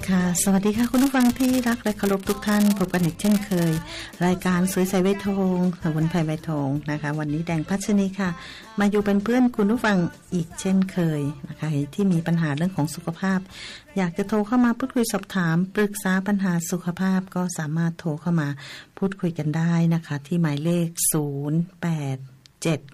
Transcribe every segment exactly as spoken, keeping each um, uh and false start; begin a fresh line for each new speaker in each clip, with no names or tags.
ค่ะสวัสดีค่ะคุณผู้ฟังที่รักและเคารพทุกท่านพบกันอีกเช่นเคยรายการสวยใสใบทองสมุนไพรใบทองนะคะวันนี้แดงพัชนีค่ะมาอยู่เป็นเพื่อนคุณผู้ฟังอีกเช่นเคยนะคะที่มีปัญหาเรื่องของสุขภาพอยากจะโทรเข้ามาพูดคุยสอบถามปรึกษาปัญหาสุขภาพก็สามารถโทรเข้ามาพูดคุยกันได้นะคะที่หมายเลขศูนย์ แปด เจ็ด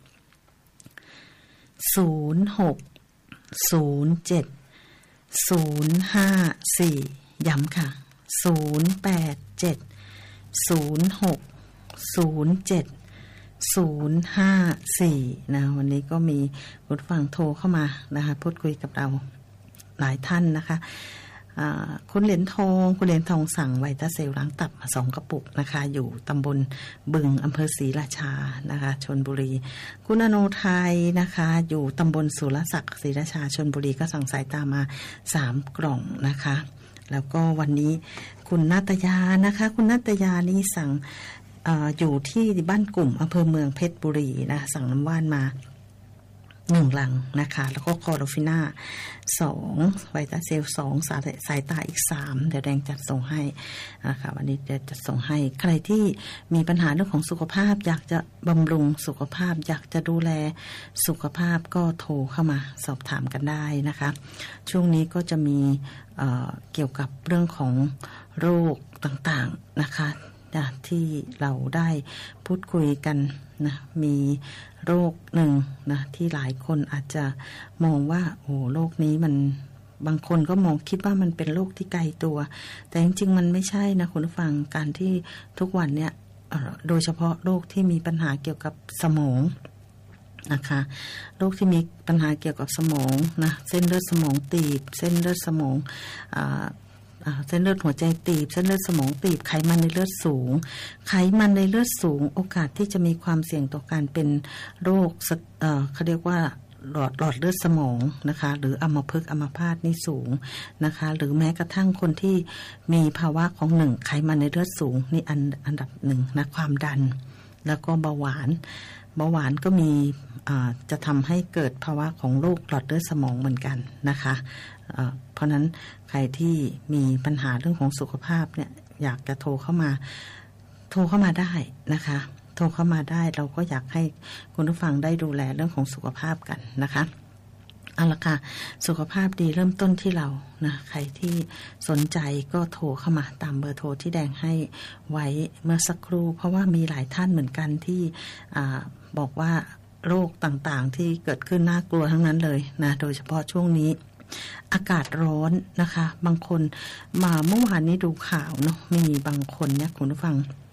ศูนย์ หก ศูนย์ เจ็ดศูนย์ ห้า สี่ย้ำค่ะศูนย์ แปด เจ็ด ศูนย์ หก ศูนย์ เจ็ด ศูนย์ ห้า สี่นะวันนี้ก็มีผู้ฟังโทรเข้ามานะคะพูดคุยกับเราหลายท่านนะคะคุณเหรียญทองคุณเหรียญทองสั่งไวต้าเซลล้างตับมาสองกระปุกนะคะอยู่ตำบลบึงอำเภอศรีราชานะคะชลบุรีคุณอโนไทยนะคะอยู่ตำบลสุรศักดิ์ศรีราชาชลบุรีก็สั่งสายตามาสามกล่องนะคะแล้วก็วันนี้คุณณัฐยานะคะคุณณัฐยานี่สั่ง อ, อยู่ที่บ้านกลุ่มอำเภอเมืองเพชรบุรีนะสั่งน้ำว่านมาหนึ่งลังนะคะแล้วก็คอโรฟิน่าสองไวต้าเซลสองสายสายตาอีกสามเดี๋ยวแดงจัดส่งให้นะคะวันนี้จะจัดส่งให้ใครที่มีปัญหาเรื่องของสุขภาพอยากจะบำรุงสุขภาพอยากจะดูแลสุขภาพก็โทรเข้ามาสอบถามกันได้นะคะช่วงนี้ก็จะมี เอ่อ เกี่ยวกับเรื่องของโรคต่างๆนะคะที่เราได้พูดคุยกันนะมีโรคหนึ่งนะที่หลายคนอาจจะมองว่าโอ้โรคนี้มันบางคนก็มองคิดว่ามันเป็นโรคที่ไกลตัวแต่จริงๆมันไม่ใช่นะคุณผู้ฟังการที่ทุกวันเนี่ยโดยเฉพาะโรคที่มีปัญหาเกี่ยวกับสมองนะคะโรคที่มีปัญหาเกี่ยวกับสมองนะเส้นเลือดสมองตีบเส้นเลือดสมองอ่าเส้นเลือดหัวใจตีบเส้นเลือดสมองตีบไขมันในเลือดสูงไขมันในเลือดสูงโอกาสที่จะมีความเสี่ยงต่อการเป็นโรคเอ่อเขาเรียกว่าหลอดหลอดเลือดสมองนะคะหรืออัมพฤกษ์อัมพาตนี่สูงนะคะหรือแม้กระทั่งคนที่มีภาวะของหนึ่งไขมันในเลือดสูงนี่อันอันดับหนึ่งนะความดันแล้วก็เบาหวานเบาหวานก็มีจะทำให้เกิดภาวะของโรคหลอดเลือดสมองเหมือนกันนะคะเพราะนั้นใครที่มีปัญหาเรื่องของสุขภาพเนี่ยอยากจะโทรเข้ามาโทรเข้ามาได้นะคะโทรเข้ามาได้เราก็อยากให้คุณผู้ฟังได้ดูแลเรื่องของสุขภาพกันนะคะเอาละค่ะสุขภาพดีเริ่มต้นที่เรานะใครที่สนใจก็โทรเข้ามาตามเบอร์โทรที่แดงให้ไว้เมื่อสักครู่เพราะว่ามีหลายท่านเหมือนกันที่อ่าบอกว่าโรคต่างๆที่เกิดขึ้นน่ากลัวทั้งนั้นเลยนะโดยเฉพาะช่วงนี้อากาศร้อนนะคะบางคนมาเมื่อวานนี้ดูข่าวเนาะมีบางคนเนี่ยคุณผู้ฟัง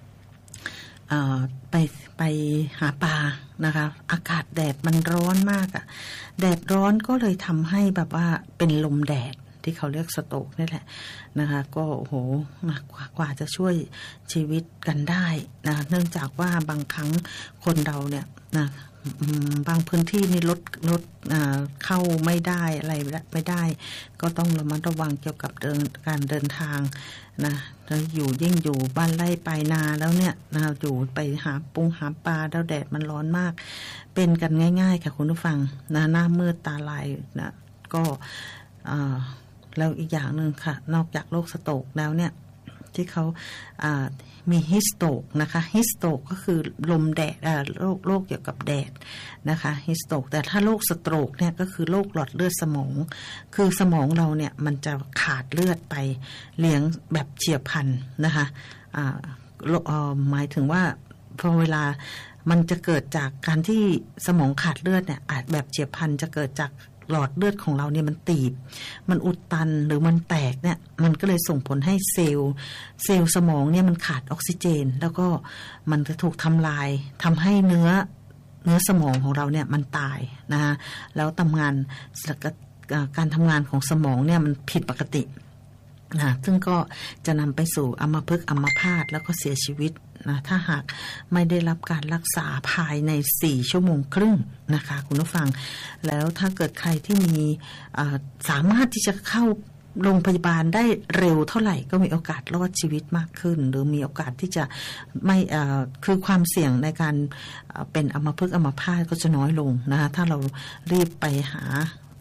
ไปไปหาปลานะคะอากาศแดดมันร้อนมากอะแดดร้อนก็เลยทำให้แบบว่าเป็นลมแดดที่เขาเรียกสโตรกนี่แหละนะคะก็โอ้โหกว่าจะช่วยชีวิตกันได้นะเนื่องจากว่าบางครั้งคนเราเนี่ยนะบางพื้นที่นี่รถรถเข้าไม่ได้อะไรไม่ได้ก็ต้องระมัดระวังเกี่ยวกับเดินการเดินทางนะแล้วอยู่ยิ่งอยู่บ้านไร่ปลายนาแล้วเนี่ยนะอยู่ไปหาปุงหาปลาแล้วแดดมันร้อนมากเป็นกันง่ายๆค่ะคุณผู้ฟังนะหน้ามืดตาลายนะก็แล้วอีกอย่างนึงค่ะนอกจากโรคสโตรกแล้วเนี่ยที่เขามีฮิสโตรกนะคะฮิสโตรกก็คือลมแดดโรคโรคเกี่ยวกับแดดนะคะฮิสโตรกแต่ถ้าโรคสโตรกเนี่ยก็คือโรคหลอดเลือดสมองคือสมองเราเนี่ยมันจะขาดเลือดไปเลี้ยงแบบเฉียบพลันนะคะหมายถึงว่าพอเวลามันจะเกิดจากการที่สมองขาดเลือดเนี่ยอาจแบบเฉียบพลันจะเกิดจากหลอดเลือดของเราเนี่ยมันตีบมันอุดตันหรือมันแตกเนี่ยมันก็เลยส่งผลให้เซลล์เซลล์สมองเนี่ยมันขาดออกซิเจนแล้วก็มันจะถูกทำลายทำให้เนื้อเนื้อสมองของเราเนี่ยมันตายนะคะแล้วทำงานการทำงานของสมองเนี่ยมันผิดปกตินะซึ่งก็จะนำไปสู่อัมพฤกษ์อัมพาตแล้วก็เสียชีวิตนะถ้าหากไม่ได้รับการรักษาภายในสี่ชั่วโมงครึ่งนะคะคุณผู้ฟังแล้วถ้าเกิดใครที่มีสามารถที่จะเข้าโรงพยาบาลได้เร็วเท่าไหร่ก็มีโอกาสรอดชีวิตมากขึ้นหรือมีโอกาสที่จะไม่คือความเสี่ยงในการเป็นอัมพฤกษ์อัมพาตก็จะน้อยลงนะคะถ้าเรารีบไปหา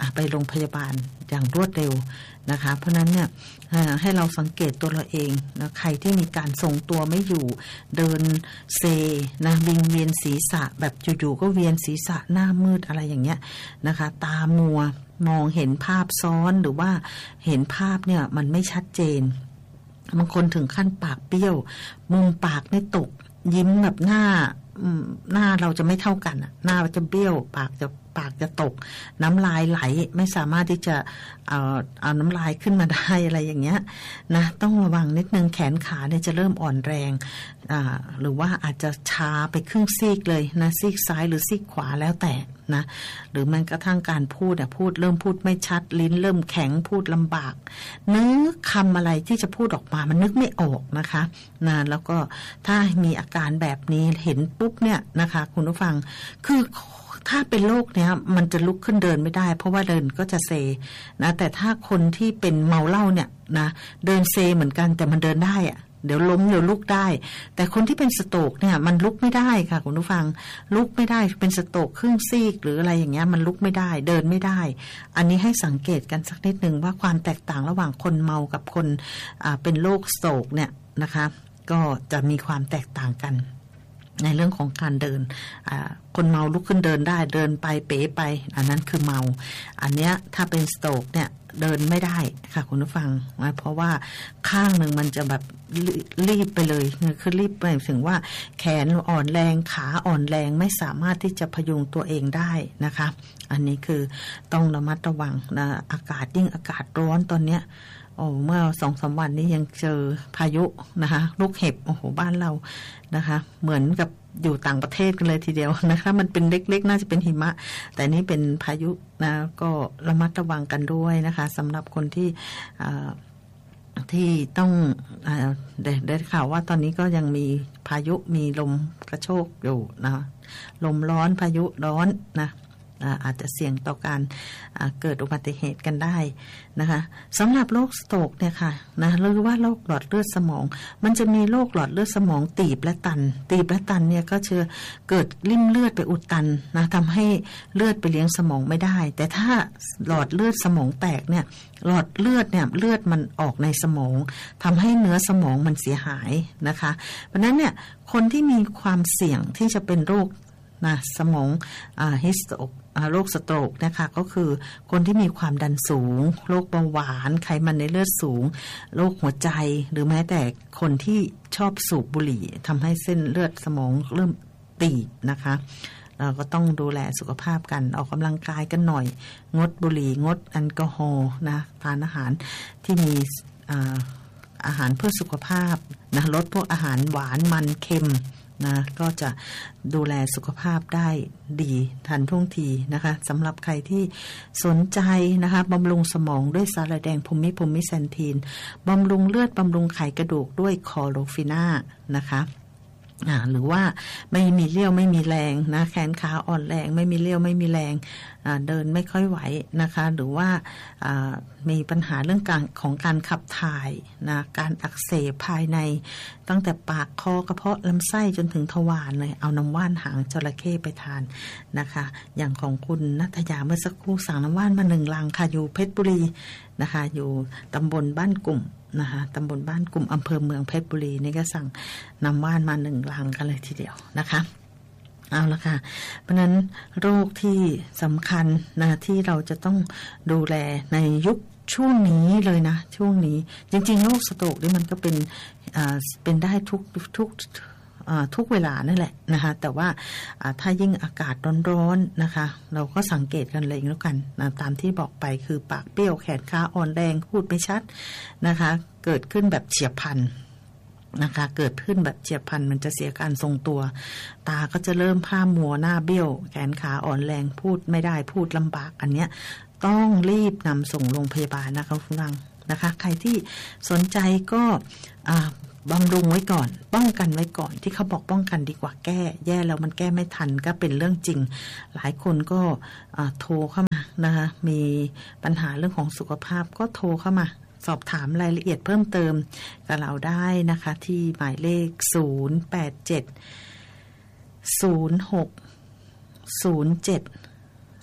ไปโรงพยาบาลอย่างรวดเร็วนะคะเพราะนั้นเนี่ยให้เราสังเกตตัวเราเองนะใครที่มีการทรงตัวไม่อยู่เดินเซนะวิงเวียนศีรษะแบบอยู่ๆก็เวียนศีรษะหน้ามืดอะไรอย่างเงี้ยนะคะตามัวมองเห็นภาพซ้อนหรือว่าเห็นภาพเนี่ยมันไม่ชัดเจนบางคนถึงขั้นปากเบี้ยวมุมปากไม่ตกยิ้มแบบหน้าหน้าเราจะไม่เท่ากันหน้าจะเบี้ยวปากจะปากจะตกน้ำลายไหลไม่สามารถที่จะเอาเอาน้ำลายขึ้นมาได้อะไรอย่างเงี้ยนะต้องระวังนิดนึงแขนขาเนี่ยจะเริ่มอ่อนแรงอ่าหรือว่าอาจจะชาไปครึ่งซีกเลยนะซีกซ้ายหรือซีกขวาแล้วแต่นะหรือแม้กระทั่งการพูดอ่ะพูดเริ่มพูดไม่ชัดลิ้นเริ่มแข็งพูดลำบากนึกคำอะไรที่จะพูดออกมามันนึกไม่ออกนะคะนะแล้วก็ถ้ามีอาการแบบนี้เห็นปุ๊บเนี่ยนะคะคุณผู้ฟังคือถ้าเป็นโรคเนี้ยมันจะลุกขึ้นเดินไม่ได้เพราะว่าเดินก็จะเซนะแต่ถ้าคนที่เป็นเมาเหล้าเนี่ยนะเดินเซเหมือนกันแต่มันเดินได้อะเดี๋ยวล้มเดี๋ยวลุกได้แต่คนที่เป็นสโตรกเนี่ยมันลุกไม่ได้ค่ะคุณผู้ฟังลุกไม่ได้เป็นสโตรกครึ่งซีกหรืออะไรอย่างเงี้ยมันลุกไม่ได้เดินไม่ได้อันนี้ให้สังเกตกันสักนิดนึงว่าความแตกต่างระหว่างคนเมากับคนอ่าเป็นโรคสโตรกเนี่ยนะคะก็จะมีความแตกต่างกันในเรื่องของการเดินคนเมาลุกขึ้นเดินได้เดินไปเป๋ไปอันนั้นคือเมาอันเนี้ยถ้าเป็นสโตรกเนี่ยเดินไม่ได้ค่ะคุณผู้ฟังนะเพราะว่าข้างหนึ่งมันจะแบบรีบไปเลยคือรีบไปถึงว่าแขนอ่อนแรงขาอ่อนแรงไม่สามารถที่จะพยุงตัวเองได้นะคะอันนี้คือต้องระมัดระวังนะอากาศยิ่งอากาศร้อนตอนเนี้ยโอ้เมื่อสองสามวันนี้ยังเจอพายุนะคะลูกเห็บโอ้โหบ้านเรานะคะเหมือนกับอยู่ต่างประเทศกันเลยทีเดียวนะคะมันเป็นเล็กๆน่าจะเป็นหิมะแต่นี่เป็นพายุนะก็ระมัดระวังกันด้วยนะคะสำหรับคนที่ที่ต้องได้ได้ข่าวว่าตอนนี้ก็ยังมีพายุมีลมกระโชกอยู่นะลมร้อนพายุร้อนนะอาจจะเสี่ยงต่อการเกิดอุบัติเหตุกันได้นะคะสำหรับโรคสโตรกเนี่ยค่ะนะหรือว่าโรคหลอดเลือดสมองมันจะมีโรคหลอดเลือดสมองตีบและตันตีบและตันเนี่ยก็จะเกิดริ่มเลือดไปอุดตันนะทำให้เลือดไปเลี้ยงสมองไม่ได้แต่ถ้าหลอดเลือดสมองแตกเนี่ยหลอดเลือดเนี่ยเลือดมันออกในสมองทำให้เนื้อสมองมันเสียหายนะคะเพราะนั้นเนี่ยคนที่มีความเสี่ยงที่จะเป็นโรคนะสมองอ่าฮิสโตรกโรคสโตรกนะคะก็คือคนที่มีความดันสูงโรคเบาหวานไขมันในเลือดสูงโรคหัวใจหรือแม้แต่คนที่ชอบสูบบุหรี่ทำให้เส้นเลือดสมองเริ่มตีบนะคะเราก็ต้องดูแลสุขภาพกันออกกำลังกายกันหน่อยงดบุหรี่งดแอลกอฮอล์นะทานอาหารที่มีอาอาหารเพื่อสุขภาพนะลดพวกอาหารหวานมันเค็มนะก็จะดูแลสุขภาพได้ดีทันท่วงทีนะคะสำหรับใครที่สนใจนะคะบำรุงสมองด้วยสาหร่ายแดงพูมิพูมิแซนทีนบำรุงเลือดบำรุงไขกระดูกด้วยคอโรฟิน่านะคะอ่าหรือว่าไม่มีเรี่ยวไม่มีแรงนะแขนขาอ่อนแรงไม่มีเรี่ยวไม่มีแรงอ่าเดินไม่ค่อยไหวนะคะหรือว่าอ่ามีปัญหาเรื่องการของการขับถ่ายนะการอักเสบภายในตั้งแต่ปากคอกระเพาะลำไส้จนถึงทวารเลยเอาน้ำว่านหางจระเข้ไปทานนะคะอย่างของคุณณัฐยาเมื่อสักครู่สั่งน้ำว่านมาหนึ่งลังค่ะอยู่เพชรบุรีนะคะอยู่ตำบลบ้านกลุ่มนะคะตำบลบ้านกลุ่มอำเภอเมืองเพชรบุรีนี่ก็สั่งน้ำว่านมาหนึ่งลังกันเลยทีเดียวนะคะเอาละค่ะเพราะนั้นโรคที่สำคัญนะที่เราจะต้องดูแลในยุคช่วงนี้เลยนะช่วงนี้จริงๆโรคสโตรกนี่มันก็เป็นอ่าเป็นได้ทุกทุกทุกเวลานั่นแหละนะคะแต่ว่าถ้ายิ่งอากาศร้อนๆนะคะเราก็สังเกตกันเลยแล้วกันนะตามที่บอกไปคือปากเปรี้ยวแขนขาอ่อนแรงพูดไม่ชัดนะคะเกิดขึ้นแบบเฉียบพลันนะคะเกิดขึ้นแบบเฉียบพลันมันจะเสียการทรงตัวตาก็จะเริ่มผ้ามัวหน้าเบี้ยวแขนขาอ่อนแรงพูดไม่ได้พูดลำบากอันเนี้ยต้องรีบนำส่งโรงพยาบาลนะคะคุณฟังนะคะใครที่สนใจก็บำรุงไว้ก่อนป้องกันไว้ก่อนที่เขาบอกป้องกันดีกว่าแก้แย่แล้วมันแก้ไม่ทันก็เป็นเรื่องจริงหลายคนก็โทรเข้ามานะคะมีปัญหาเรื่องของสุขภาพก็โทรเข้ามาสอบถามรายละเอียดเพิ่มเติมกับเราได้นะคะที่หมายเลขศูนย์ แปด เจ็ด ศูนย์ หก ศูนย์ เจ็ด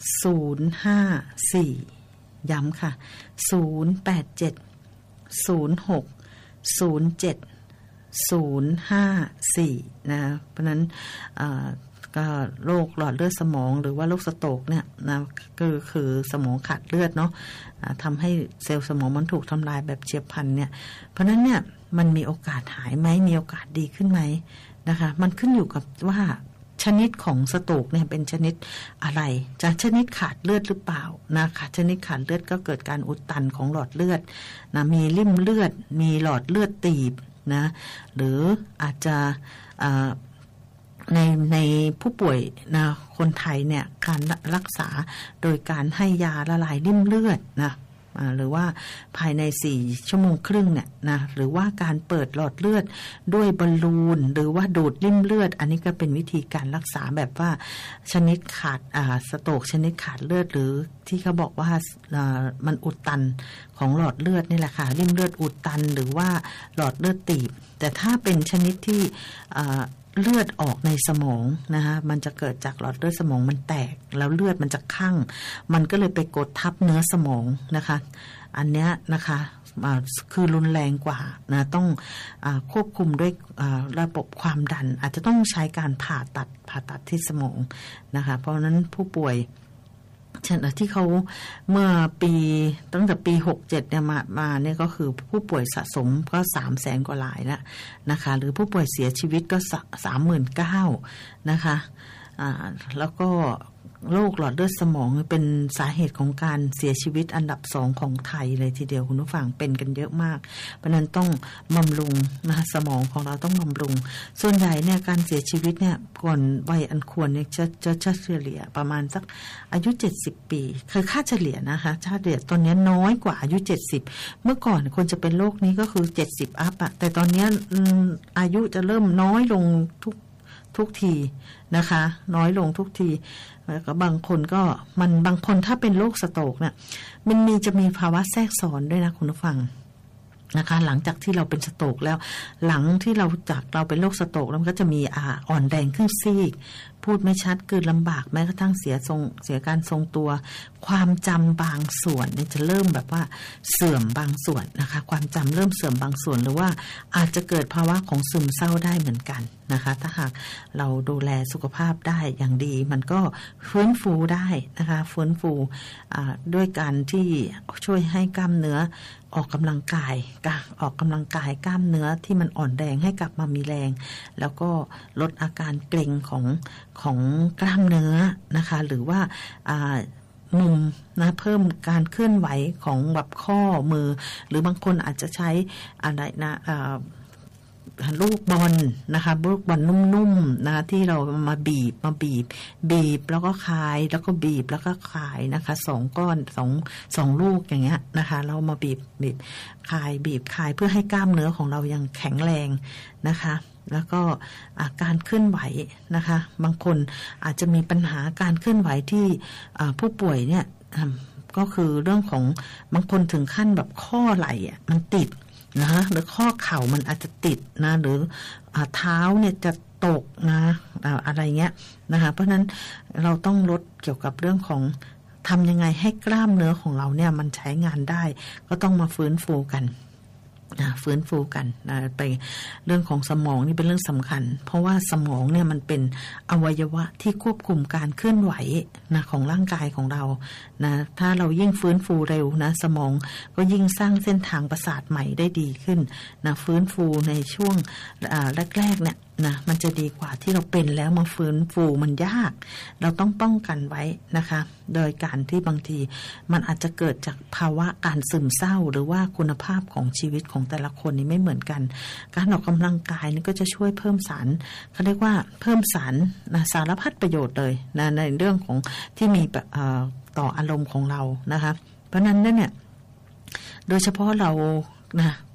ศูนย์ห้าสี่ย้ำค่ะศูนย์แปดเจ็ดศูนย์หกศูนย์เจ็ดศูนย์ห้าสี่นะเพราะนั้นก็โรคหลอดเลือดสมองหรือว่าโรคสโตรกเนี่ยนะก็คือสมองขาดเลือดเนาะทำให้เซลล์สมองมันถูกทำลายแบบเฉียบพลันเนี่ยเพราะนั้นเนี่ยมันมีโอกาสหายไหมมีโอกาสดีขึ้นไหมนะคะมันขึ้นอยู่กับว่าชนิดของสโตรกเนี่ยเป็นชนิดอะไรจะชนิดขาดเลือดหรือเปล่านะคะชนิดขาดเลือดก็เกิดการอุดตันของหลอดเลือดนะมีริ่มเลือดมีหลอดเลือดตีบนะหรืออาจจะในในผู้ป่วยนะคนไทยเนี่ยการรักษาโดยการให้ยาละลายริ่มเลือดนะหรือว่าภายในสี่ชั่วโมงครึ่งเนี่ยนะหรือว่าการเปิดหลอดเลือดด้วยบอลลูนหรือว่าดูดริ่มเลือดอันนี้ก็เป็นวิธีการรักษาแบบว่าชนิดขาดอ่าสโตรกชนิดขาดเลือดหรือที่เขาบอกว่าอ่ามันอุดตันของหลอดเลือดนี่แหละค่ะริ่มเลือดอุดตันหรือว่าหลอดเลือดตีบแต่ถ้าเป็นชนิดที่อ่าเลือดออกในสมองนะคะมันจะเกิดจากหลอดเลือดสมองมันแตกแล้วเลือดมันจะคั่งมันก็เลยไปกดทับเนื้อสมองนะคะอันเนี้ยนะคะคือรุนแรงกว่านะต้องอควบคุมด้วยระบบความดันอาจจะต้องใช้การผ่าตัดผ่าตัดที่สมองนะคะเพราะฉะนั้นผู้ป่วยที่เขาเมื่อปีตั้งแต่ปีหกเจ็ดเนี่ยมามาเนี่ยก็คือผู้ป่วยสะสมก็สามแสนกว่ารายแล้วนะคะหรือผู้ป่วยเสียชีวิตก็สามหมื่นเก้านะคะอ่าแล้วก็โรคหลอดเลือดสมองเป็นสาเหตุของการเสียชีวิตอันดับสองของไทยเลยทีเดียวคุณผู้ฟังเป็นกันเยอะมากเพราะนั้นต้องบำรุงนะสมองของเราต้องบำรุงส่วนใหญ่เนี่ยการเสียชีวิตเนี่ยก่อนวัยอันควรเนี่ยจะจะจะเฉลี่ยประมาณสักอายุเจ็ดสิบปีคือค่าเฉลี่ยนะคะค่าเฉลี่ยตอนนี้น้อยกว่าอายุเจ็ดสิบเมื่อก่อนคนจะเป็นโรคนี้ก็คือเจ็ดสิบอัพอะแต่ตอนนี้อายุจะเริ่มน้อยลงทุกทุกทีนะคะน้อยลงทุกทีแล้วก็บางคนก็มันบางคนถ้าเป็นโรคสโตรกเนี่ยมันมีจะมีภาวะแทรกซ้อนด้วยนะคุณผู้ฟังนะคะหลังจากที่เราเป็นสโตรกแล้วหลังที่เราจากเราเป็นโรคสโตรกแล้วมันก็จะมีอ่าอ่อนแรงขึ้นซีกพูดไม่ชัดกลืนลำบากแม้กระทั่งเสียทรงเสียการทรงตัวความจำบางส่วนเนี่ยจะเริ่มแบบว่าเสื่อมบางส่วนนะคะความจำเริ่มเสื่อมบางส่วนหรือว่าอาจจะเกิดภาวะของซึมเศร้าได้เหมือนกันนะคะถ้าหากเราดูแลสุขภาพได้อย่างดีมันก็ฟื้นฟูได้นะคะฟื้นฟูด้วยการที่ช่วยให้กล้ามเนื้อออกกำลังกายออกกำลังกายกล้ามเนื้อที่มันอ่อนแรงให้กลับมามีแรงแล้วก็ลดอาการเกร็งของของกล้ามเนื้อนะคะหรือว่ามุมนะเพิ่มการเคลื่อนไหวของแบบข้อมือหรือบางคนอาจจะใช้อะไรนะลูกบอลนะคะลูกบอลนุ่มๆนะที่เรามาบีบมาบีบบีบแล้วก็คลายแล้วก็บีบแล้วก็คลายนะคะสองก้อนสองสองลูกอย่างเงี้ยนะคะเรามาบีบบีบคลายบีบคลายเพื่อให้กล้ามเนื้อของเรายังแข็งแรงนะคะแล้วก็การเคลื่อนไหวนะคะบางคนอาจจะมีปัญหาการเคลื่อนไหวที่ผู้ป่วยเนี่ยก็คือเรื่องของบางคนถึงขั้นแบบข้อไหล่มันติดนะหรือข้อเข่ามันอาจจะติดนะหรือเท้าเนี่ยจะตกนะอะไรเงี้ยนะคะเพราะฉะนั้นเราต้องลดเกี่ยวกับเรื่องของทำยังไงให้กล้ามเนื้อของเราเนี่ยมันใช้งานได้ก็ต้องมาฟื้นฟูกันฟื้นฟูกันไปเรื่องของสมองนี่เป็นเรื่องสำคัญเพราะว่าสมองเนี่ยมันเป็นอวัยวะที่ควบคุมการเคลื่อนไหวนะของร่างกายของเรานะถ้าเรายิ่งฟื้นฟูเร็วนะสมองก็ยิ่งสร้างเส้นทางประสาทใหม่ได้ดีขึ้นนะฟื้นฟูในช่วงแรกๆเนี่ยนะมันจะดีกว่าที่เราเป็นแล้วมาฟื้นฟูมันยากเราต้องป้องกันไว้นะคะโดยการที่บางทีมันอาจจะเกิดจากภาวะการซึมเศร้าหรือว่าคุณภาพของชีวิตของแต่ละคนนี่ไม่เหมือนกันการออกกำลังกายนี่ก็จะช่วยเพิ่มสารเขาเรียกว่าเพิ่มสารนะสารพัดประโยชน์เลยนะในเรื่องของที่มีต่ออารมณ์ของเรานะคะเพราะนั้นเนี่ยโดยเฉพาะเรานะ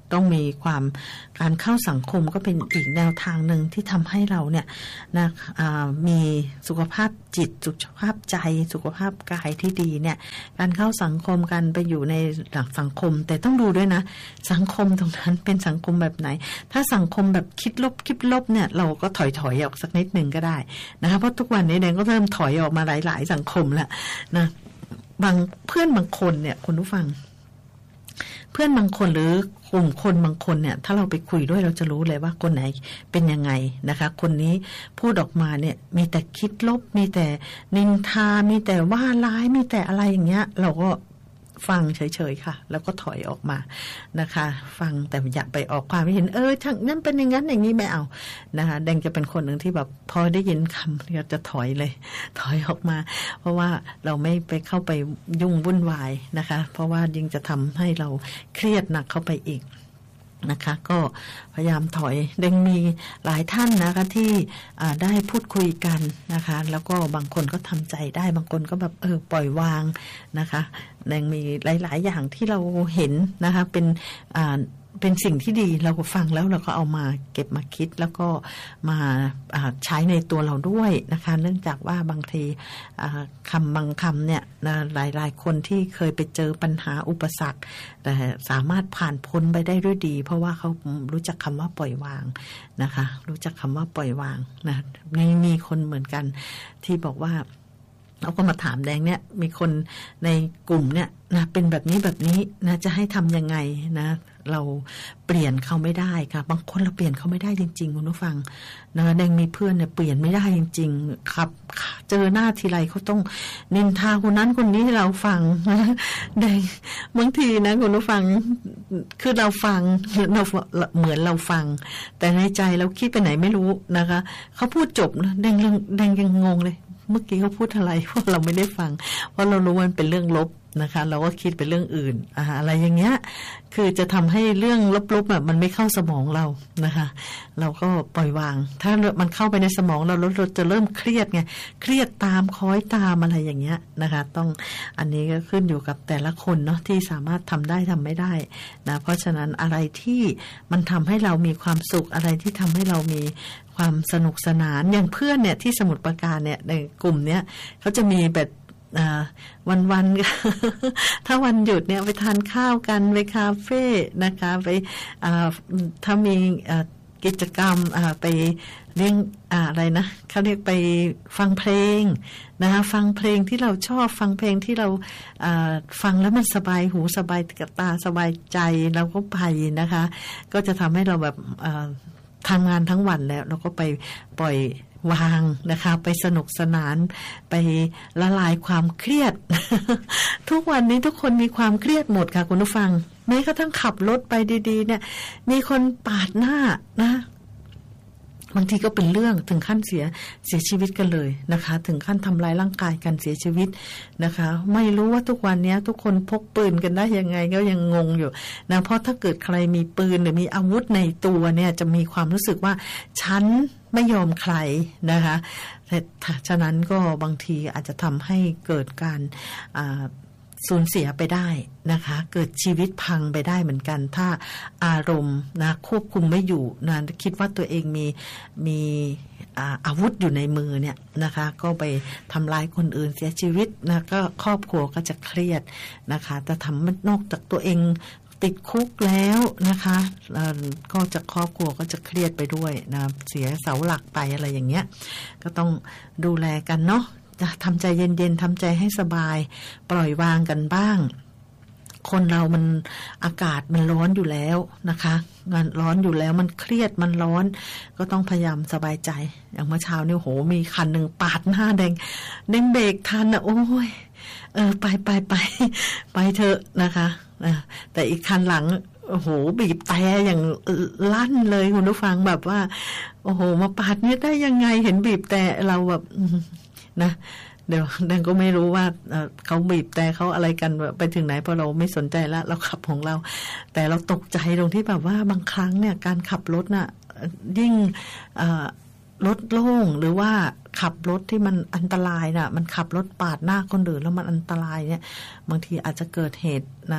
ต้องมีความการเข้าสังคมก็เป็นอีกแนวทางหนึ่งที่ทำให้เราเนี่ยนะมีสุขภาพจิตสุขภาพใจสุขภาพกายที่ดีเนี่ยการเข้าสังคมการไปอยู่ในหลักสังคมแต่ต้องดูด้วยนะสังคมตรงนั้นเป็นสังคมแบบไหนถ้าสังคมแบบคิดลบคิดลบเนี่ยเราก็ถอยถอยออกสักนิดหนึ่งก็ได้นะคะเพราะทุกวันนี้แดงก็เริ่มถอยออกมาหลายๆสังคมแล้วนะบางเพื่อนบางคนเนี่ยคุณผู้ฟังเพื่อนบางคนหรือกลุ่มคนบางคนเนี่ยถ้าเราไปคุยด้วยเราจะรู้เลยว่าคนไหนเป็นยังไงนะคะคนนี้พูดออกมาเนี่ยมีแต่คิดลบมีแต่นินทามีแต่ว่าร้ายมีแต่อะไรอย่างเงี้ยเราก็ฟังเฉยๆค่ะแล้วก็ถอยออกมานะคะฟังแต่อย่าไปออกความเห็นเออทั้งนั้นเป็นอย่างนั้นอย่างนี้ไม่เอานะคะแดงจะเป็นคนหนึ่งที่แบบพอได้ยินคำก็จะถอยเลยถอยออกมาเพราะว่าเราไม่ไปเข้าไปยุ่งวุ่นวายนะคะเพราะว่ายิ่งจะทำให้เราเครียดหนักเข้าไปอีกนะคะก็พยายามถอยแดงมีหลายท่านนะคะที่ได้พูดคุยกันนะคะแล้วก็บางคนก็ทำใจได้บางคนก็แบบเออปล่อยวางนะคะแดงมีหลายๆอย่างที่เราเห็นนะคะเป็นอ่าเป็นสิ่งที่ดีเราก็ฟังแล้วเราก็เอามาเก็บมาคิดแล้วก็มาใช้ในตัวเราด้วยนะคะเนื่องจากว่าบางทีคำบางคำเนี่ยหลายๆคนที่เคยไปเจอปัญหาอุปสรรคแต่สามารถผ่านพ้นไปได้ด้วยดีเพราะว่าเขารู้จักคำว่าปล่อยวางนะคะรู้จักคำว่าปล่อยวางนะมีมีคนเหมือนกันที่บอกว่าเราก็มาถามแดงเนี่ยมีคนในกลุ่มเนี่ยนะเป็นแบบนี้แบบนี้นะจะให้ทำยังไงนะเราเปลี่ยนเขาไม่ได้ค่ะบางคนเราเปลี่ยนเขาไม่ได้จริงๆคุณผู้ฟังนะแดงมีเพื่อนเนี่ยเปลี่ยนไม่ได้จริงๆครับเจอหน้าทีไรเขาต้องนินทาคนนั้นคนนี้ให้เราฟังแดงบางทีนะคุณผู้ฟังคือเราฟังเราเหมือนเราฟังแต่ในใจเราคิดไปไหนไม่รู้นะคะเขาพูดจบนะแดงแดงยังงงเลยเมื่อกี้เขาพูดอะไรเพราะเราไม่ได้ฟังเพราะเรารู้ว่ามันเป็นเรื่องลบนะคะเราก็คิดเป็นเรื่องอื่น อ, อะไรอย่างเงี้ยคือจะทำให้เรื่องลบๆแบบมันไม่เข้าสมองเรานะคะเราก็ปล่อยวางถ้ามันเข้าไปในสมองเราเราจะเริ่มเครียดไงเครียดตามคอยตามอะไรอย่างเงี้ยนะคะต้องอันนี้ก็ขึ้นอยู่กับแต่ละคนเนาะที่สามารถทำได้ทำไม่ได้นะเพราะฉะนั้นอะไรที่มันทำให้เรามีความสุขอะไรที่ทำให้เรามีความสนุกสนานอย่างเพื่อนเนี่ยที่สมุทรปราการเนี่ยในกลุ่มเนี้ยเขาจะมีแบบวันๆ ถ้าวันหยุดเนี่ยไปทานข้าวกันไปคาเฟ่นะคะไปถ้ามีกิจกรรมไปเรียกอะไรนะเขาเรียกไปฟังเพลงนะคะฟังเพลงที่เราชอบฟังเพลงที่เราฟังแล้วมันสบายหูสบายตาสบายใจเราก็ไปนะคะก็จะทำให้เราแบบทำงานทั้งวันแล้วเราก็ไปปล่อยวางนะคะไปสนุกสนานไปละลายความเครียด ทุกวันนี้ทุกคนมีความเครียดหมดค่ะคุณผู้ฟังแม้กระทั่งขับรถไปดีๆเนี่ยมีคนปาดหน้านะบางทีก็เป็นเรื่องถึงขั้นเสียเสียชีวิตกันเลยนะคะถึงขั้นทำลายร่างกายกันเสียชีวิตนะคะไม่รู้ว่าทุกวันนี้ทุกคนพกปืนกันได้ยังไงก็ยังงงอยู่นะเพราะถ้าเกิดใครมีปืนหรือมีอาวุธในตัวเนี่ยจะมีความรู้สึกว่าฉันไม่ยอมใครนะคะแต่ฉะนั้นก็บางทีอาจจะทำให้เกิดการสูญเสียไปได้นะคะเกิดชีวิตพังไปได้เหมือนกันถ้าอารมณ์นะควบคุมไม่อยู่นะคิดว่าตัวเองมีมีอาวุธอยู่ในมือเนี่ยนะคะก็ไปทำร้ายคนอื่นเสียชีวิตนะก็ครอบครัวก็จะเครียดนะคะแต่ทำมันนอกจากตัวเองติดคุกแล้วนะคะก็จะครอบครัวก็จะเครียดไปด้วยนะเสียเสาหลักไปอะไรอย่างเงี้ยก็ต้องดูแลกันเนาะจะทำใจเย็นๆทำใจให้สบายปล่อยวางกันบ้างคนเรามันอากาศมันร้อนอยู่แล้วนะคะมันร้อนอยู่แล้วมันเครียดมันร้อนก็ต้องพยายามสบายใจอย่างเมื่อเช้าเนี่ยโหมีคันหนึ่งปาดหน้าแดงแดงเบรกทันอ่ะโอ้ยเออไปไปไปไปเถอะนะคะแต่อีกคันหลังโอ้โหบีบแต่อย่างลั่นเลยคุณผู้ฟังแบบว่าโอ้โหมาปาดเนี่ยได้ยังไงเห็นบีบแต่เราแบบนะเดี๋ยวแดงก็ไม่รู้ว่าเขาบีบแต่เขาอะไรกันไปถึงไหนเพราะเราไม่สนใจละเราขับของเราแต่เราตกใจตรงที่แบบว่าบางครั้งเนี่ยการขับรถน่ะยิ่งรถโล่งหรือว่าขับรถที่มันอันตรายน่ะมันขับรถปาดหน้าคนอื่นแล้วมันอันตรายเนี่ยบางทีอาจจะเกิดเหตุนะ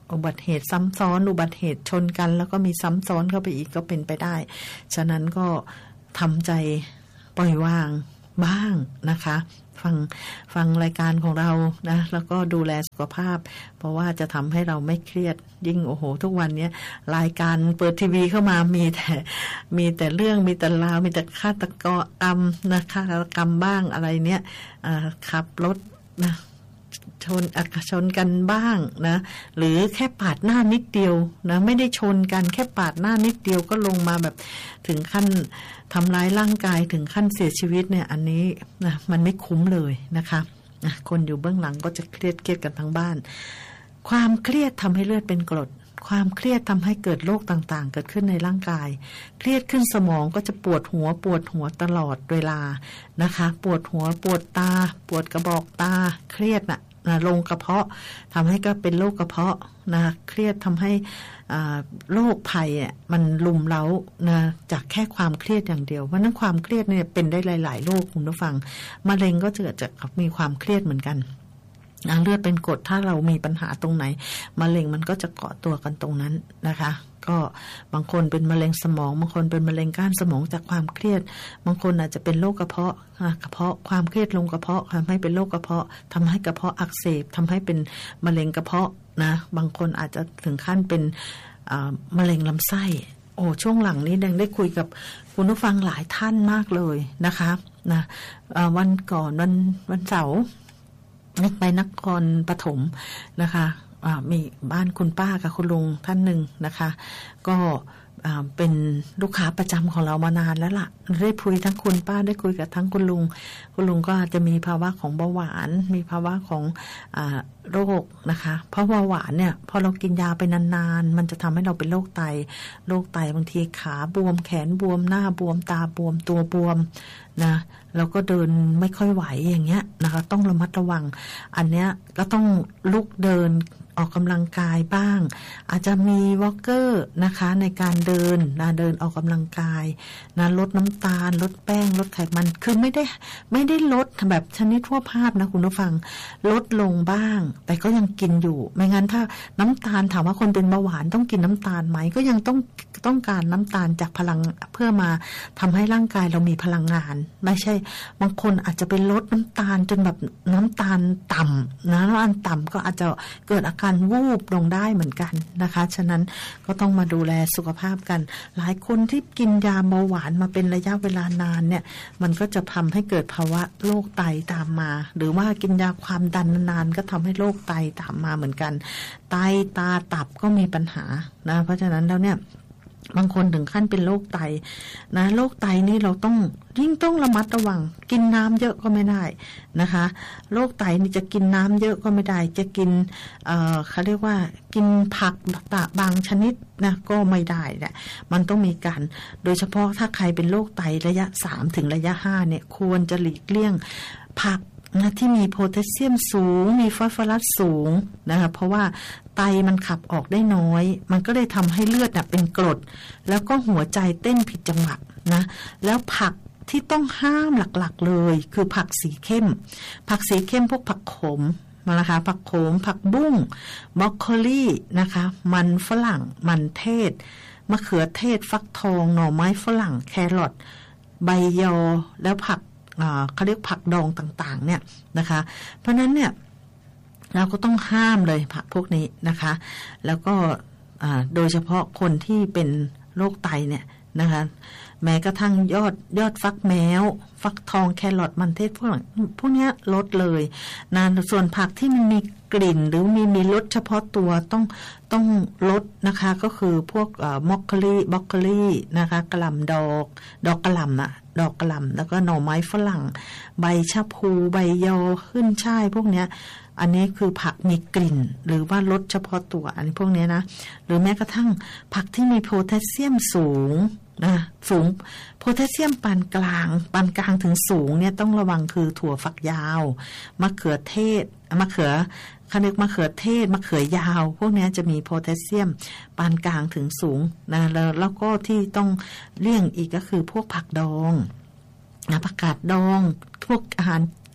อุบัติเหตุซ้ำซ้อนอุบัติเหตุชนกันแล้วก็มีซ้ำซ้อนเข้าไปอีกก็เป็นไปได้ฉะนั้นก็ทำใจปล่อยวางบ้างนะคะฟังฟังรายการของเรานะแล้วก็ดูแลสุขภาพเพราะว่าจะทำให้เราไม่เครียดยิ่งโอ้โหทุกวันนี้รายการเปิดทีวีเข้ามามีแต่มีแต่เรื่องมีแต่ราวมีแต่ฆาตกรรมนะฆาตกรรมบ้างอะไรเนี้ยขับรถนะชนอักชนกันบ้างนะหรือแค่ปาดหน้านิดเดียวนะไม่ได้ชนกันแค่ปาดหน้านิดเดียวก็ลงมาแบบถึงขั้นทำร้ายร่างกายถึงขั้นเสียชีวิตเนี่ยอันนี้นะมันไม่คุ้มเลยนะคะนะคนอยู่เบื้องหลังก็จะเครียดเครียดกันทั้งบ้านความเครียดทำให้เลือดเป็นกรดความเครียดทำให้เกิดโรคต่างๆเกิดขึ้นในร่างกายเครียดขึ้นสมองก็จะปวดหัวปวดหัวตลอดเวลานะคะปวดหัวปวดตาปวดกระบอกตาเครียดน่ะนะลงกระเพาะทำให้ก็เป็นโรคกระเพาะนะเครียดทำให้โรคภัยอ่ะมันลุมเล้านะจากแค่ความเครียดอย่างเดียวเพราะนั้นความเครียดเนี่ยเป็นได้หลายๆโรคคุณผู้ฟังมะเร็งก็จะเกิดจากมีความเครียดเหมือนกันเลือดเป็นกรดถ้าเรามีปัญหาตรงไหนมะเร็งมันก็จะเกาะตัวกันตรงนั้นนะคะก็บางคนเป็นมะเร็งสมองบางคนเป็นมะเร็งก้านสมองจากความเครียดบางคนอาจจะเป็นโรคกระเพาะกระเพาะความเครียดลงกระเพาะทำให้เป็นโรคกระเพาะทำให้กระเพาะอักเสบทำให้เป็นมะเร็งกระเพาะนะบางคนอาจจะถึงขั้นเป็นมะเร็งลำไส้โอ้ช่วงหลังนี้ดังได้คุยกับคุณผู้ฟังหลายท่านมากเลยนะคะนะวันก่อนวันวันเสาร์ไปนครปฐมนะคะมีบ้านคุณป้ากับคุณลุงท่านหนึ่งนะคะก็เป็นลูกค้าประจำของเรามานานแล้วล่ะได้คุยทั้งคุณป้าได้คุยกับทั้งคุณลุงคุณลุงก็จะมีภาวะของเบาหวานมีภาวะของโรคนะคะเพราะเบาหวานเนี่ยพอเรากินยาไปนานๆมันจะทำให้เราเป็นโรคไตโรคไตบางทีขาบวมแขนบวมหน้าบวมตาบวมตัวบวมนะแล้วก็เดินไม่ค่อยไหวอย่างเงี้ยนะคะต้องระมัดระวังอันเนี้ยก็ต้องลุกเดินออกกำลังกายบ้างอาจจะมีวอล์กเกอร์นะคะในการเดินนะเดินออกกำลังกายนะลดน้ำตาลลดแป้งลดไขมันคือไม่ได้ไม่ได้ลดแบบชนิดทั่วภาพนะคุณผู้ฟังลดลงบ้างแต่ก็ยังกินอยู่ไม่งั้นถ้าน้ำตาลถามว่าคนเป็นเบาหวานต้องกินน้ำตาลไหมก็ยังต้องต้องการน้ำตาลจากพลังเพื่อมาทำให้ร่างกายเรามีพลังงานไม่ใช่บางคนอาจจะเป็นลดน้ำตาลจนแบบน้ำตาลต่ำนะน้ำตาลต่ำก็อาจจะเกิดอาการวูบลงได้เหมือนกันนะคะฉะนั้นก็ต้องมาดูแลสุขภาพกันหลายคนที่กินยาเบาหวานมาเป็นระยะเวลานานเนี่ยมันก็จะทำให้เกิดภาวะโรคไตตามมาหรือว่ากินยาความดันนานๆก็ทำให้โรคไตตามมาเหมือนกันไตตาตับก็มีปัญหานะเพราะฉะนั้นแล้วเนี่ยบางคนถึงขั้นเป็นโรคไตนะโรคไตนี่เราต้องยิ่งต้องระมัดระวังกินน้ำเยอะก็ไม่ได้นะคะโรคไตนี่จะกินน้ำเยอะก็ไม่ได้จะกินเอ่อเขาเรียกว่ากินผักบางชนิดนะก็ไม่ได้แหละมันต้องมีการโดยเฉพาะถ้าใครเป็นโรคไตระยะสามถึงระยะห้าเนี่ยควรจะหลีกเลี่ยงผักนะที่มีโพแทสเซียมสูงมีฟอสฟอรัสสูงนะคะเพราะว่าไตมันขับออกได้น้อยมันก็เลยทำให้เลือดเป็นกรดแล้วก็หัวใจเต้นผิดจังหวะนะแล้วผักที่ต้องห้ามหลักๆเลยคือผักสีเข้มผักสีเข้มพวกผักขมนะคะผักโขมผักบุ้งบรอกโคลีนะคะมันฝรั่งมันเทศมะเขือเทศฟักทองหน่อไม้ฝรั่งแครอทใบยอแล้วผักเขาเรียกผักดองต่างๆเนี่ยนะคะเพราะนั้นเนี่ยเราก็ต้องห้ามเลยผักพวกนี้นะคะแล้วก็โดยเฉพาะคนที่เป็นโรคไตเนี่ยนะคะแม้กระทั่งยอดยอดฟักแมวฟักทองแครอทมันเทศพวกพวกนี้ลดเลยนะส่วนผักที่มันมีกลิ่นหรือมีมีรสเฉพาะตัวต้องต้องลดนะคะก็คือพวกมอคโคลีบรอกโคลีนะคะกระหล่ำดอกดอกกระหล่ำอะดอกกระหล่ำแล้วก็หน่อไม้ฝรั่งใบชะพูใบยอขึ้นช่ายพวกเนี้ยอันนี้คือผักมีกลิ่นหรือว่ารสเฉพาะตัวอันนี้พวกนี้นะหรือแม้กระทั่งผักที่มีโพแทสเซียมสูงนะสูงโพแทสเซียมปานกลางปานกลางถึงสูงเนี่ยต้องระวังคือถั่วฝักยาวมะเขือเทศมะเขือเขาเรียกมะเขือเทศมะเขือยาวพวกนี้จะมีโพแทสเซียมปานกลางถึงสูงนะแล้วแล้วก็ที่ต้องเลี่ยงอีกก็คือพวกผักดองนะผักกาดดองพวกอาหาร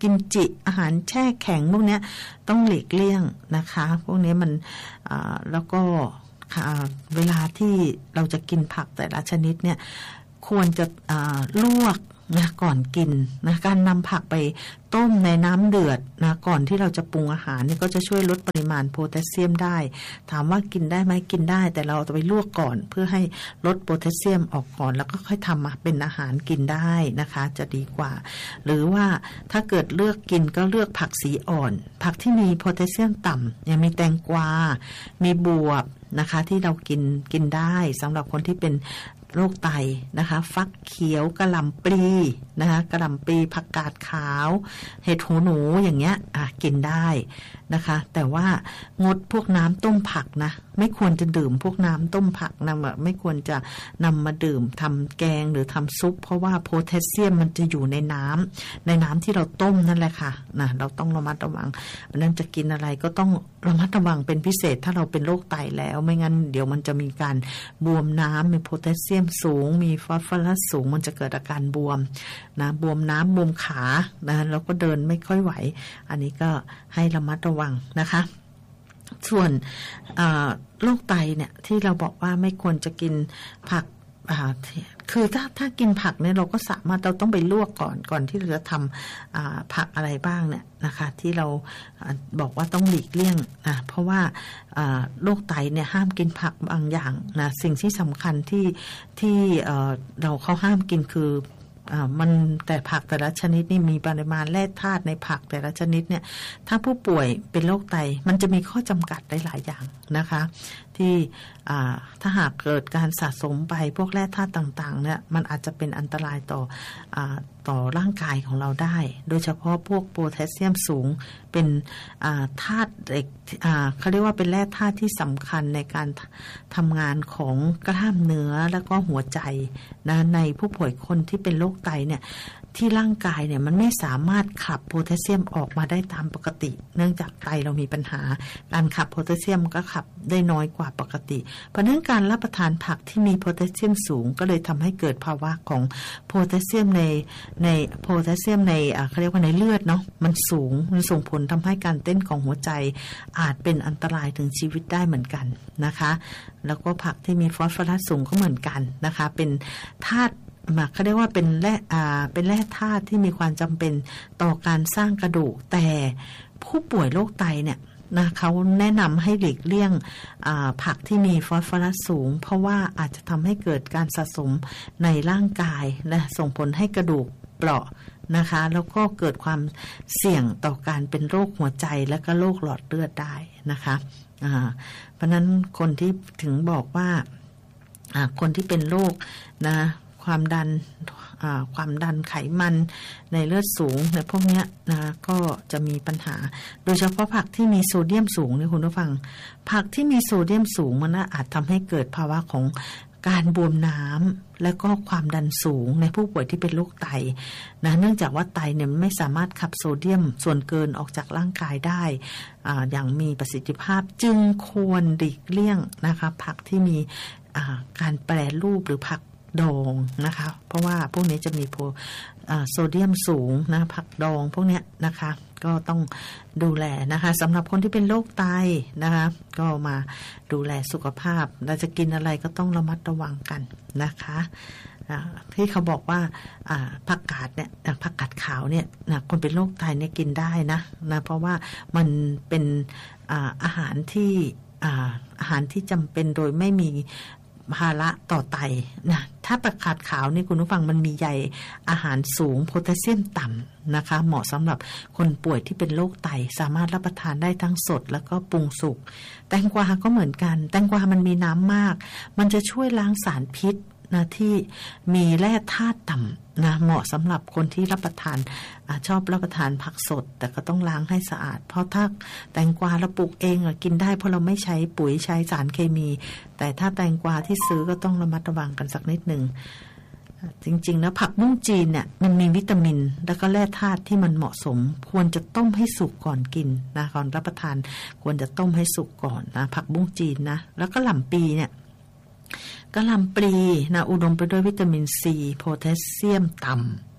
กิมจิอาหารแช่แข็งพวกนี้ต้องหลีกเลี่ยงนะคะพวกนี้มันแล้วก็เวลาที่เราจะกินผักแต่ละชนิดเนี่ยควรจะลวกนะก่อนกินนะการนำผักไปต้มในน้ำเดือดนะก่อนที่เราจะปรุงอาหารนี่ก็จะช่วยลดปริมาณโพแทสเซียมได้ถามว่ากินได้ไหมกินได้แต่เราจะไปลวกก่อนเพื่อให้ลดโพแทสเซียมออกก่อนแล้วก็ค่อยทำมาเป็นอาหารกินได้นะคะจะดีกว่าหรือว่าถ้าเกิดเลือกกินก็เลือกผักสีอ่อนผักที่มีโพแทสเซียมต่ำอย่างมีแตงกวามีบวบนะคะที่เรากินกินได้สำหรับคนที่เป็นโรคไตนะคะฟักเขียวกะหล่ำปลีนะคะกะหล่ำปลีผักกาดขาวเห็ดหูหนูอย่างเงี้ยอ่ะกินได้นะคะแต่ว่างดพวกน้ำต้มผักนะไม่ควรจะดื่มพวกน้ำต้มผักนะไม่ควรจะนำมาดื่มทำแกงหรือทำซุปเพราะว่าโพแทสเซียมมันจะอยู่ในน้ำในน้ำที่เราต้มนั่นแหละค่ะนะเราต้องระมัดระวังเพราะนั้นจะกินอะไรก็ต้องระมัดระวังเป็นพิเศษถ้าเราเป็นโรคไตแล้วไม่งั้นเดี๋ยวมันจะมีการบวมน้ำมีโพแทสเซียมสูงมีฟอสฟอรัสสูงมันจะเกิดอาการบวมนะบวมน้ำบวมขานะแล้วก็เดินไม่ค่อยไหวอันนี้ก็ให้ระมัดระวังนะคะส่วนโรคไตเนี่ยที่เราบอกว่าไม่ควรจะกินผักคือถ้าถ้ากินผักเนี่ยเราก็สามารถเราต้องไปลวกก่อนก่อนที่เราจะทำผักอะไรบ้างเนี่ยนะคะที่เราบอกว่าต้องหลีกเลี่ยงนะเพราะว่าโรคไตเนี่ยห้ามกินผักบางอย่างนะสิ่งที่สำคัญที่ที่เราเขาห้ามกินคือมันแต่ผักแต่ละชนิดนี่มีปริมาณแร่ธาตุในผักแต่ละชนิดเนี่ยถ้าผู้ป่วยเป็นโรคไตมันจะมีข้อจำกัดได้หลายอย่างนะคะที่ถ้าหากเกิดการสะสมไปพวกแร่ธาตุต่างๆเนี่ยมันอาจจะเป็นอันตรายต่อต่อร่างกายของเราได้โดยเฉพาะพวกโพแทสเซียมสูงเป็นธาตุเหล็กเขาเรียกว่าเป็นแร่ธาตุที่สำคัญในการทำงานของกล้ามเนื้อแล้วก็หัวใจนะในผู้ป่วยคนที่เป็นโรคไตเนี่ยที่ร่างกายเนี่ยมันไม่สามารถขับโพแทสเซียมออกมาได้ตามปกติเนื่องจากไตเรามีปัญหาการขับโพแทสเซียมก็ขับได้น้อยกว่าปกติเพราะนั้นการรับประทานผักที่มีโพแทสเซียมสูงก็เลยทำให้เกิดภาวะของโพแทสเซียมในในโพแทสเซียมในเขาเรียกว่าในเลือดเนาะมันสูงมันส่งผลทำให้การเต้นของหัวใจอาจเป็นอันตรายถึงชีวิตได้เหมือนกันนะคะแล้วก็ผักที่มีฟอสฟอรัสสูงก็เหมือนกันนะคะเป็นธาตุเขาเรียกว่าเป็นแร่อ่าเป็นแร่ธาตุที่มีความจำเป็นต่อการสร้างกระดูกแต่ผู้ป่วยโรคไตเนี่ยนะเขาแนะนำให้หลีกเลี่ยงผักที่มีฟอสฟอรัสสูงเพราะว่าอาจจะทำให้เกิดการสะสมในร่างกายและส่งผลให้กระดูกเปราะนะคะแล้วก็เกิดความเสี่ยงต่อการเป็นโรคหัวใจและก็โรคหลอดเลือดได้นะคะเพราะนั้นคนที่ถึงบอกว่าคนที่เป็นโรคนะความดันความดันไขมันในเลือดสูงในพวกนี้นะก็จะมีปัญหาโดยเฉพาะผักที่มีโซเดียมสูงเนี่ยคุณผู้ฟังผักที่มีโซเดียมสูงมันอาจทำให้เกิดภาวะของการบวมน้ำและก็ความดันสูงในผู้ป่วยที่เป็นโรคไตนะเนื่องจากว่าไตเนี่ยไม่สามารถขับโซเดียมส่วนเกินออกจากร่างกายได้ อ, อย่างมีประสิทธิภาพจึงควรหลีกเลี่ยงนะคะผักที่มีการแปรรูปหรือผักดองนะคะเพราะว่าพวกนี้จะมีโซเดียมสูงนะผักดองพวกนี้นะคะก็ต้องดูแลนะคะสำหรับคนที่เป็นโรคไตนะคะก็มาดูแลสุขภาพเราจะกินอะไรก็ต้องระมัดระวังกันนะคะที่เขาบอกว่าผักกาดเนี่ยผักกาดขาวเนี่ยคนเป็นโรคไตเนี่ยกินได้นะนะเพราะว่ามันเป็นอาหารที่อาหารที่จำเป็นโดยไม่มีภาระต่อไตนะถ้าผักกาดขาวนี่คุณผู้ฟังมันมีใยอาหารสูงโพแทสเซียมต่ำนะคะเหมาะสำหรับคนป่วยที่เป็นโรคไตสามารถรับประทานได้ทั้งสดแล้วก็ปรุงสุกแตงกวาก็เหมือนกันแตงกวามันมีน้ำมากมันจะช่วยล้างสารพิษนะที่มีแร่ธาตุต่ำนะเหมาะสำหรับคนที่รับประทานอชอบรับประทานผักสดแต่ก็ต้องล้างให้สะอาดเพราะถ้าแตงกวาเราปลูกเองกินได้เพราะเราไม่ใช้ปุ๋ยใช้สารเคมีแต่ถ้าแตงกวาที่ซื้อก็ต้องระมัดระวังกันสักนิดนึงจริงๆแล้วผักบุ้งจีนเนี่ยมันมีวิตามินแล้วก็แร่ธาตุที่มันเหมาะสมควรจะต้มให้สุกก่อนกินนะก่อนรับประทานควรจะต้มให้สุกก่อนนะผักบุ้งจีนนะแล้วก็หล่ำปีเนี่ยกะหล่ำปลีนะอุดมไปด้วยวิตามินซีโพแทสเซียมต่ำ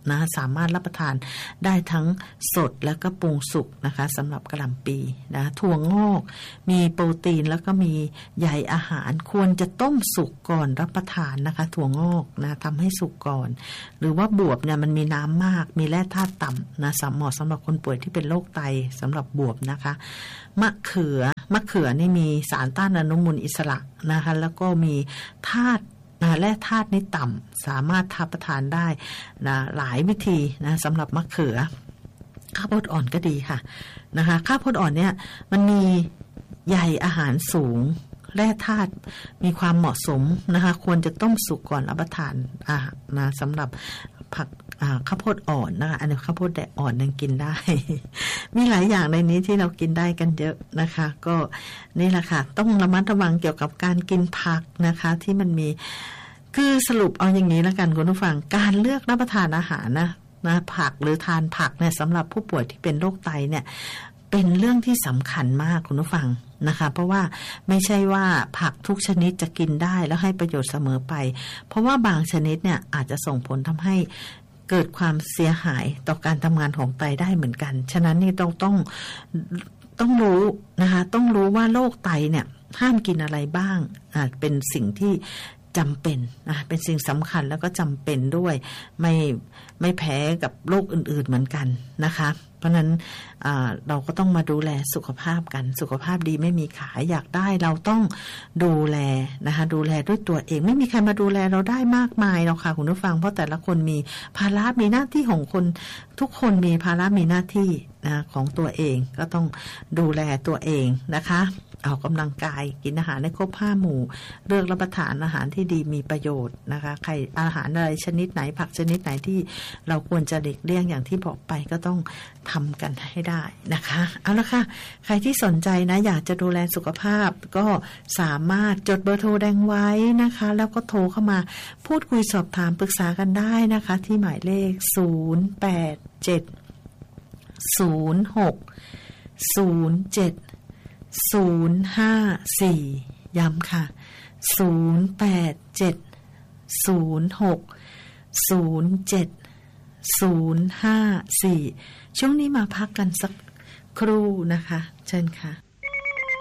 นะสามารถรับประทานได้ทั้งสดแล้วก็ปรุงสุกนะคะสำหรับกะหล่ำปีนะถั่วงอกมีโปรตีนแล้วก็มีใยอาหารควรจะต้มสุกก่อนรับประทานนะคะถั่วงอกนะทำให้สุกก่อนหรือว่าบวบเนี่ยมันมีน้ำมากมีแร่ธาตุต่ำนะสำเหมาะสำหรับคนป่วยที่เป็นโรคไตสำหรับบวบนะคะมะเขือมะเขือนี่มีสารต้านอนุมูลอิสระนะคะแล้วก็มีธาตุแร่ธาตุนี่ต่ำสามารถรับประทานได้นะหลายวิธีนะสำหรับมะเขือข้าวโพดอ่อนก็ดีค่ะนะคะข้าวโพดอ่อนเนี่ยมันมีใยอาหารสูงแร่ธาตุมีความเหมาะสมนะคะควรจะต้มสุกก่อนรับประทานอ่านะสำหรับผักข้าวโพดอ่อนนะคะอันนี้ข้าวโพดแดดอ่อนยังกินได้ มีหลายอย่างในนี้ที่เรากินได้กันเยอะนะคะก็นี่แหละค่ะต้องระมัดระวังเกี่ยวกับการกินผักนะคะที่มันมีคือสรุปเอาอย่างนี้แล้วกันคุณผู้ฟังการเลือกรับประทานอาหารนะนะผักหรือทานผักเนี่ยสำหรับผู้ป่วยที่เป็นโรคไตเนี่ยเป็นเรื่องที่สำคัญมากคุณผู้ฟังนะคะเพราะว่าไม่ใช่ว่าผักทุกชนิดจะกินได้แล้วให้ประโยชน์เสมอไปเพราะว่าบางชนิดเนี่ยอาจจะส่งผลทำให้เกิดความเสียหายต่อการทำงานของไตได้เหมือนกันฉะนั้นนี่ต้องต้องต้องรู้นะคะต้องรู้ว่าโรคไตเนี่ยห้ามกินอะไรบ้างอ่าเป็นสิ่งที่จำเป็นนะเป็นสิ่งสำคัญแล้วก็จำเป็นด้วยไม่ไม่แพ้กับโรคอื่นๆเหมือนกันนะคะเพราะนั้นเราก็ต้องมาดูแลสุขภาพกันสุขภาพดีไม่มีขายอยากได้เราต้องดูแลนะคะดูแลด้วยตัวเองไม่มีใครมาดูแลเราได้มากมายหรอกค่ะคุณผู้ฟังเพราะแต่ละคนมีภาระมีหน้าที่ของคนทุกคนมีภาระมีหน้าที่นะของตัวเองก็ต้องดูแลตัวเองนะคะออกกำลังกายกินอาหารให้ครบห้าหมู่เลือกรับประทานอาหารที่ดีมีประโยชน์นะคะใครอาหารอะไรชนิดไหนผักชนิดไหนที่เราควรจะหลีกเลี่ยงอย่างที่บอกไปก็ต้องทำกันให้ได้นะคะเอาละค่ะใครที่สนใจนะอยากจะดูแลสุขภาพก็สามารถจดเบอร์โทรแดงไว้นะคะแล้วก็โทรเข้ามาพูดคุยสอบถามปรึกษากันได้นะคะที่หมายเลขศูนย์ แปด เจ็ด ศูนย์ หก ศูนย์ เจ็ด ศูนย์ ห้า สี่ย้ำค่ะศูนย์ แปด เจ็ด ศูนย์ หก ศูนย์ เจ็ด ศูนย์ ห้า สี่ช่วงนี้มาพักกันสักครู่นะคะเชิญค่ะ